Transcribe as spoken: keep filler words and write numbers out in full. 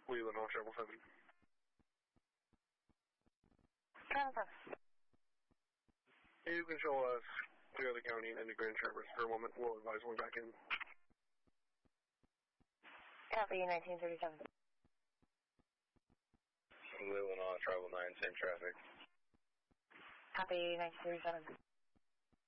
Leland on Travel seven. Travel seven. You control us clear the county and into Grand Traverse for a moment. We'll advise one back in. Copy nineteen thirty-seven. Leland on Travel nine, same traffic. Copy nineteen thirty-seven.